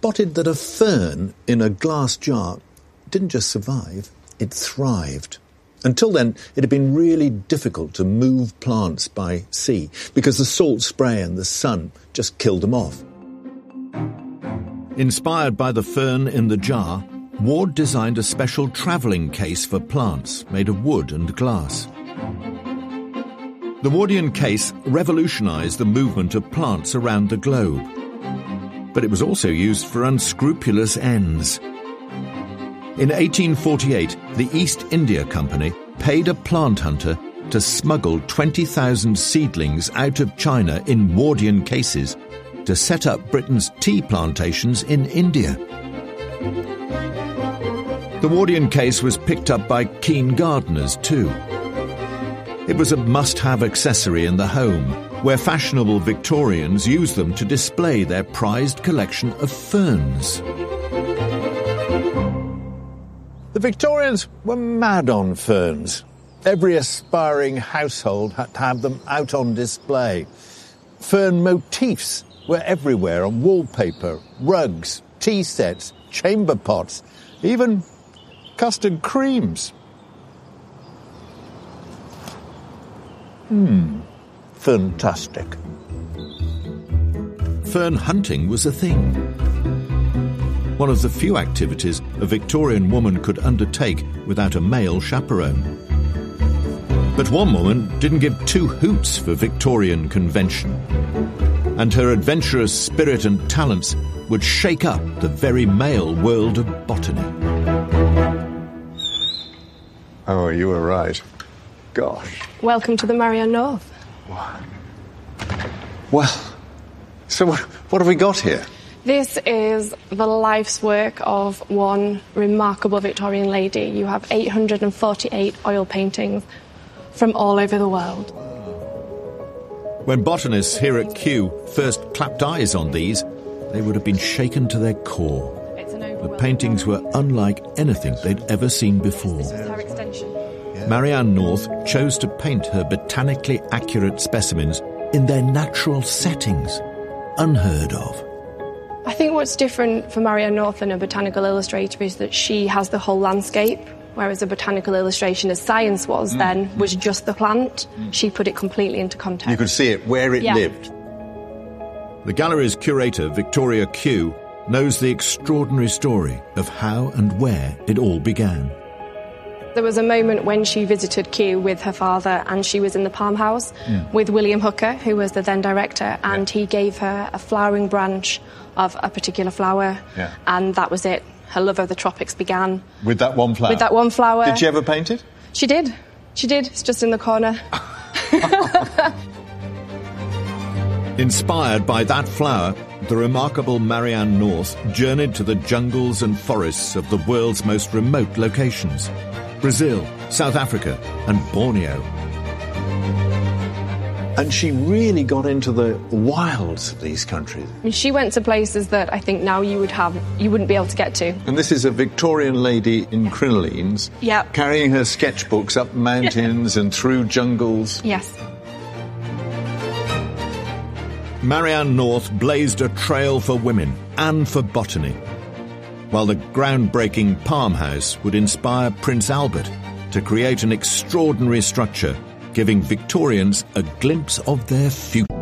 spotted that a fern in a glass jar didn't just survive, it thrived. Until then, it had been really difficult to move plants by sea because the salt spray and the sun just killed them off. Inspired by the fern in the jar, Ward designed a special travelling case for plants made of wood and glass. The Wardian case revolutionised the movement of plants around the globe. But it was also used for unscrupulous ends. In 1848, the East India Company paid a plant hunter to smuggle 20,000 seedlings out of China in Wardian cases to set up Britain's tea plantations in India. The Wardian case was picked up by keen gardeners too. It was a must-have accessory in the home, where fashionable Victorians used them to display their prized collection of ferns. The Victorians were mad on ferns. Every aspiring household had to have them out on display. Fern motifs were everywhere on wallpaper, rugs, tea sets, chamber pots, even custard creams. Fantastic. Fern hunting was a thing. One of the few activities a Victorian woman could undertake without a male chaperone. But one woman didn't give two hoots for Victorian convention, and her adventurous spirit and talents would shake up the very male world of botany. Oh, you were right. Gosh. Welcome to the Marianne North. Well, so what have we got here? This is the life's work of one remarkable Victorian lady. You have 848 oil paintings from all over the world. When botanists here at Kew first clapped eyes on these, they would have been shaken to their core. The paintings were unlike anything they'd ever seen before. This is her extension. Marianne North chose to paint her botanically accurate specimens in their natural settings, unheard of. I think what's different for Marianne North than a botanical illustrator is that she has the whole landscape, whereas a botanical illustration, as science was then, was just the plant. She put it completely into context. You could see it where it lived. The gallery's curator, Victoria Kew, knows the extraordinary story of how and where it all began. There was a moment when she visited Kew with her father, and she was in the Palm House with William Hooker, who was the then director, and he gave her a flowering branch of a particular flower, and that was it. Her love of the tropics began. With that one flower? With that one flower. Did she ever paint it? She did. She did. It's just in the corner. Inspired by that flower, the remarkable Marianne North journeyed to the jungles and forests of the world's most remote locations: Brazil, South Africa, and Borneo. And she really got into the wilds of these countries. I mean, she went to places that I think now you wouldn't be able to get to. And this is a Victorian lady in crinolines, Yep. carrying her sketchbooks up mountains and through jungles. Yes. Marianne North blazed a trail for women and for botany, while the groundbreaking Palm House would inspire Prince Albert to create an extraordinary structure, giving Victorians a glimpse of their future.